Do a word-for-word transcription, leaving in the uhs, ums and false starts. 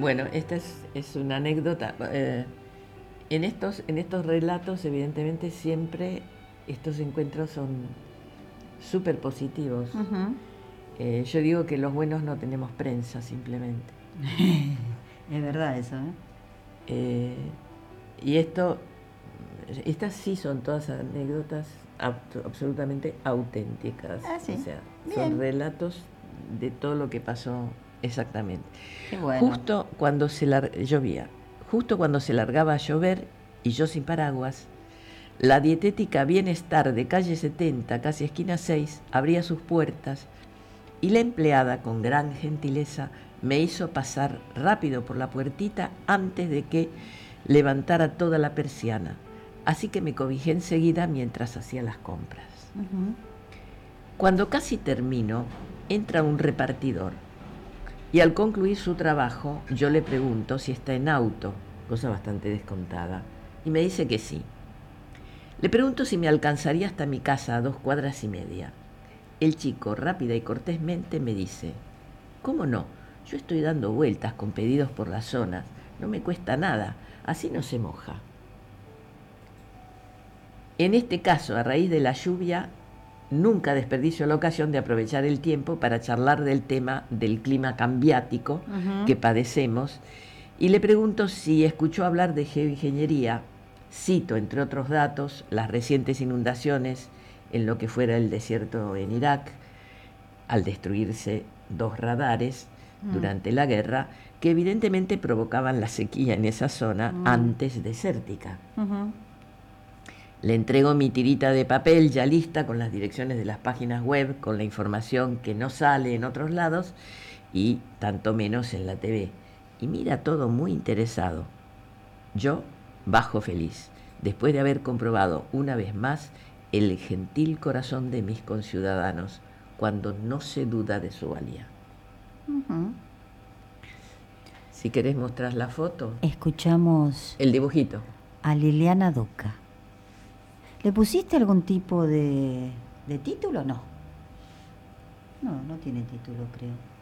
Bueno, esta es, es una anécdota. Eh, en, estos, en estos relatos, evidentemente, siempre estos encuentros son súper positivos. Ujú. Eh, yo digo que los buenos no tenemos prensa, simplemente. Es verdad eso, ¿eh? Eh, y esto, estas sí son todas anécdotas ab- absolutamente auténticas. Ah, O sí. sea, son Bien. relatos de todo lo que pasó exactamente. Qué bueno. Justo cuando se lar- llovía, justo cuando se largaba a llover y yo sin paraguas, la dietética Bienestar de calle setenta, casi esquina seis, abría sus puertas y la empleada, con gran gentileza, me hizo pasar rápido por la puertita antes de que levantara toda la persiana. Así que me cobijé enseguida mientras hacía las compras. Ujú. Cuando casi termino, entra un repartidor y al concluir su trabajo yo le pregunto si está en auto, cosa bastante descontada, y me dice que sí. Le pregunto si me alcanzaría hasta mi casa a dos cuadras y media. El chico, rápida y cortésmente, me dice: ¿cómo no? Yo estoy dando vueltas con pedidos por las zonas. No me cuesta nada. Así no se moja. En este caso, a raíz de la lluvia, nunca desperdicio la ocasión de aprovechar el tiempo para charlar del tema del clima cambiático Ujú. que padecemos y le pregunto si escuchó hablar de geoingeniería. Cito, entre otros datos, las recientes inundaciones en lo que fuera el desierto en Irak, al destruirse dos radares Mm. durante la guerra, que evidentemente provocaban la sequía en esa zona Mm. antes desértica. Ujú. Le entrego mi tirita de papel ya lista con las direcciones de las páginas web, con la información que no sale en otros lados y tanto menos en la T V. Y mira todo muy interesado. Yo bajo feliz, después de haber comprobado una vez más el gentil corazón de mis conciudadanos, cuando no se duda de su valía. Ujú. Si querés mostrar la foto, Escuchamos el dibujito. a Liliana Duca. ¿Le pusiste algún tipo de, de título? No. No, no tiene título, creo.